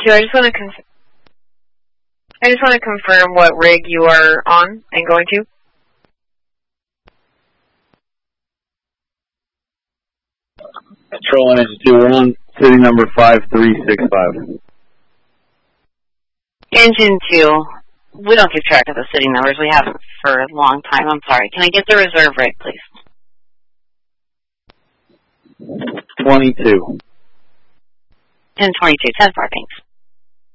2, I just want to confirm what rig you are on and going to. Control Engine 2, we're on city number 5365. Engine 2, we don't keep track of the city numbers. We haven't for a long time. I'm sorry. Can I get the reserve rig, please? 22. 1022. 10-4, thanks.